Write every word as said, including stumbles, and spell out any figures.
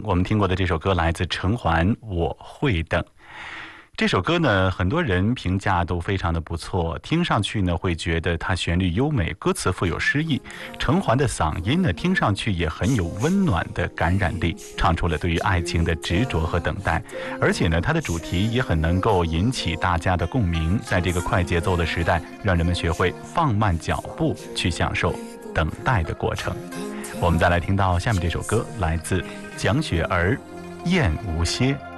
我们听过的这首歌来自陈环，《我会等》。这首歌呢，很多人评价都非常的不错，听上去呢会觉得它旋律优美，歌词富有诗意。陈环的嗓音呢，听上去也很有温暖的感染力，唱出了对于爱情的执着和等待。而且呢，它的主题也很能够引起大家的共鸣，在这个快节奏的时代，让人们学会放慢脚步，去享受等待的过程。我们再来听到下面这首歌，来自蒋雪儿，《燕无歇》。